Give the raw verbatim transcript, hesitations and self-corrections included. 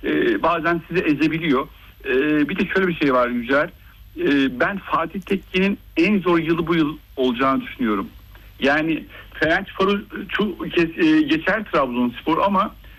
e, bazen sizi ezebiliyor. E, bir de şöyle bir şey var Yücel. E, ben Fatih Tekke'nin en zor yılı bu yıl olacağını düşünüyorum. Yani Fenerbahçe geçer Trabzonspor ama